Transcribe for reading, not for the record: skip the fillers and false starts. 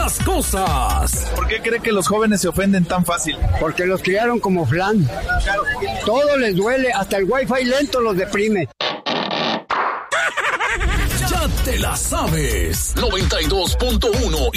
las cosas. ¿Por qué cree que los jóvenes se ofenden tan fácil? Porque los criaron como flan. Todo les duele, hasta el wifi lento los deprime. Ya te la sabes. 92.1